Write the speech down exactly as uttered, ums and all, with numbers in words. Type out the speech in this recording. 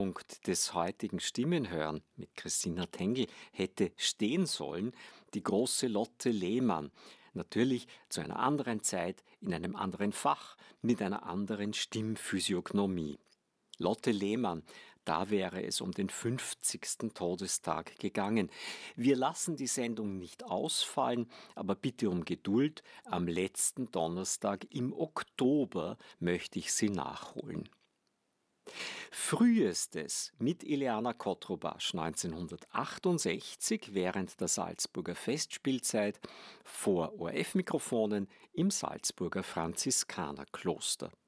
Punkt des heutigen Stimmenhören mit Christina Tengl hätte stehen sollen, die große Lotte Lehmann. Natürlich zu einer anderen Zeit, in einem anderen Fach, mit einer anderen Stimmphysiognomie. Lotte Lehmann, da wäre es um den fünfzigsten Todestag gegangen. Wir lassen die Sendung nicht ausfallen, aber bitte um Geduld. Am letzten Donnerstag im Oktober möchte ich sie nachholen. Frühestes mit Ileana Kotrobasch neunzehnhundertachtundsechzig während der Salzburger Festspielzeit vor O R F-Mikrofonen im Salzburger Franziskanerkloster.